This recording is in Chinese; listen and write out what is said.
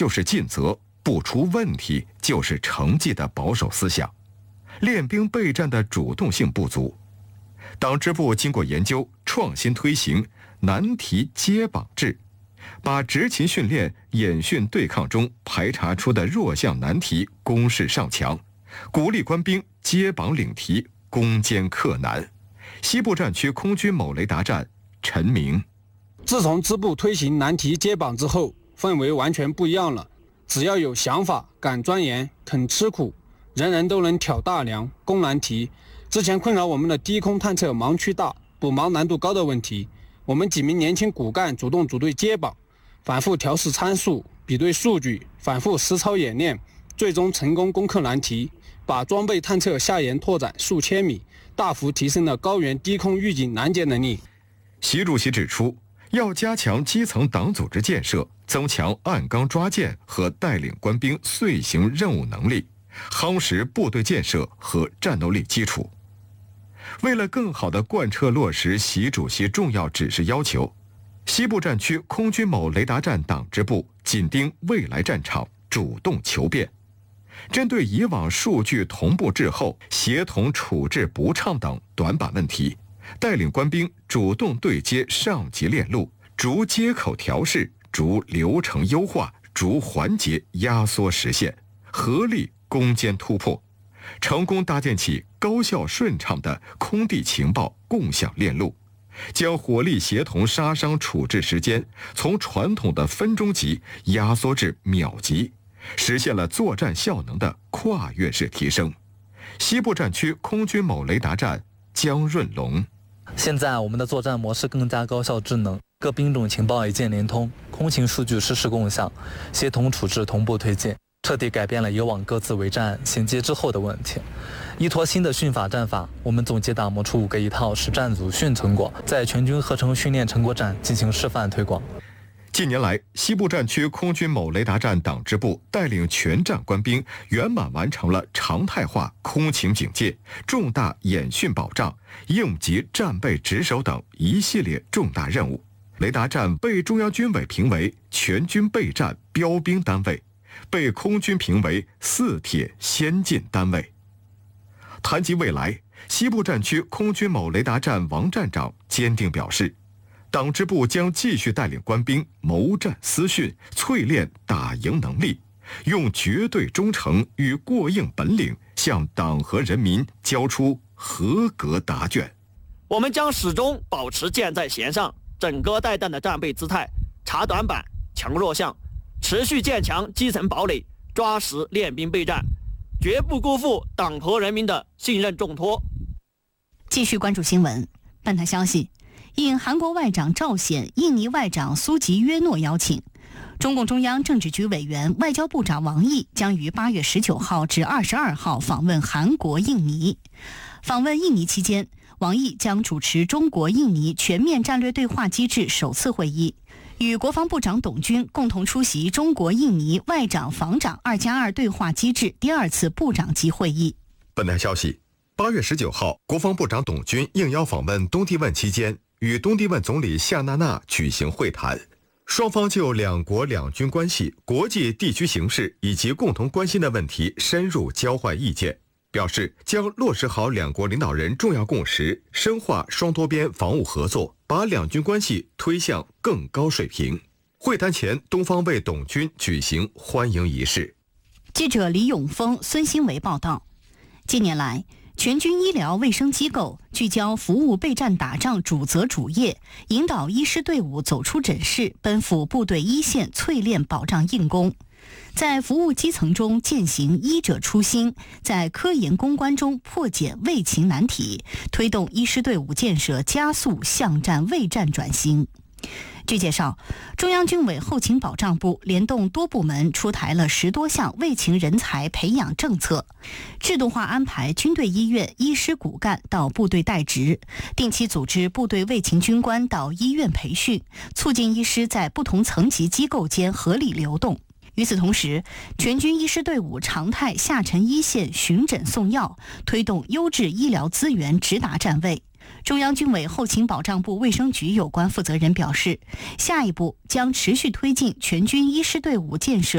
就是尽责，不出问题就是成绩的保守思想，练兵备战的主动性不足。党支部经过研究，创新推行难题接榜制，把执勤训练、演训对抗中排查出的弱项难题公示上墙，鼓励官兵接榜领题，攻坚克难。西部战区空军某雷达站陈明： 自从支部推行难题接榜之后，氛围完全不一样了。只要有想法、敢钻研、肯吃苦，人人都能挑大梁、攻难题。之前困扰我们的低空探测盲区大、补盲难度高的问题，我们几名年轻骨干主动组队接榜，反复调试参数，比对数据，反复实操演练，最终成功攻克难题，把装备探测下沿拓展数千米，大幅提升了高原低空预警拦截能力。 习主席指出，要加强基层党组织建设，增强按纲抓建和带领官兵遂行任务能力，夯实部队建设和战斗力基础。为了更好地贯彻落实习主席重要指示要求，西部战区空军某雷达站党支部紧盯未来战场，主动求变。针对以往数据同步滞后、协同处置不畅等短板问题，带领官兵主动对接上级链路，逐接口调试，逐流程优化，逐环节压缩实现，合力攻坚突破，成功搭建起高效顺畅的空地情报共享链路，将火力协同杀伤处置时间从传统的分钟级压缩至秒级，实现了作战效能的跨越式提升。西部战区空军某雷达站姜润龙： 现在我们的作战模式更加高效智能，各兵种情报一键联通，空情数据实时共享，协同处置同步推进，彻底改变了以往各自为战衔接之后的问题。依托新的训法战法，我们总结打磨出5个一套实战组训成果，在全军合成训练成果展进行示范推广。 近年来，西部战区空军某雷达站党支部带领全站官兵圆满完成了常态化空情警戒、重大演训保障、应急战备值守等一系列重大任务。雷达站被中央军委评为全军备战标兵单位，被空军评为4铁先进单位。谈及未来，西部战区空军某雷达站王站长坚定表示，党支部将继续带领官兵谋战思训，淬炼打赢能力，用绝对忠诚与过硬本领向党和人民交出合格答卷。 我们将始终保持箭在弦上、整戈待旦的战备姿态，查短板、强弱项，持续建强基层堡垒，抓实练兵备战，绝不辜负党和人民的信任重托。 继续关注新闻。本台消息，应韩国外长赵显、印尼外长苏吉约诺邀请，中共中央政治局委员、外交部长王毅将于8月19号至22号访问韩国、印尼。访问印尼期间，王毅将主持中国印尼全面战略对话机制首次会议，与国防部长董军共同出席中国印尼外长防长2+2对话机制第2次部长级会议。 本台消息，8月19号，国防部长董军应邀访问东帝汶期间，与东帝汶总理夏纳纳举行会谈，双方就两国两军关系、国际地区形势以及共同关心的问题深入交换意见，表示将落实好两国领导人重要共识，深化双多边防务合作，把两军关系推向更高水平。会谈前，东方为董军举行欢迎仪式。 记者李永峰、孙新维报道，近年来，全军医疗卫生机构聚焦服务备战打仗主责主业，引导医师队伍走出诊室，奔赴部队一线淬炼保障硬功，在服务基层中践行医者初心，在科研攻关中破解卫勤难题，推动医师队伍建设加速巷战卫战转型。据介绍，中央军委后勤保障部联动多部门出台了10多项卫勤人才培养政策，制度化安排军队医院医师骨干到部队代职，定期组织部队卫勤军官到医院培训，促进医师在不同层级机构间合理流动。与此同时，全军医师队伍常态下沉一线巡诊送药，推动优质医疗资源直达站位。中央军委后勤保障部卫生局有关负责人表示，下一步将持续推进全军医师队伍建设